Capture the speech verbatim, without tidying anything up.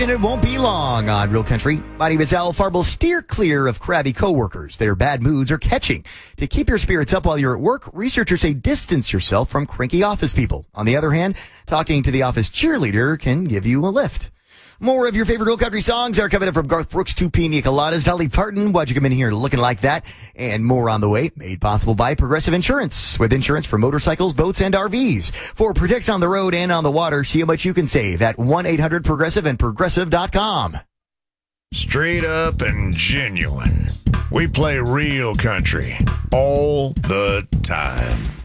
and it won't be long on Real Country. My name is Al Farble. Steer clear of crabby coworkers. Their bad moods are catching. To keep your spirits up while you're at work, researchers say distance yourself from cranky office people. On the other hand, talking to the office cheerleader can give you a lift. More of your favorite Real Country songs are coming up from Garth Brooks to Pina Coladas, Dolly Parton. Why'd you come in here looking like that? And more on the way, made possible by Progressive Insurance. With insurance for motorcycles, boats, and R Vs. For protection on the road and on the water, see how much you can save at one eight hundred progressive and progressive dot com. Straight up and genuine. We play real country all the time.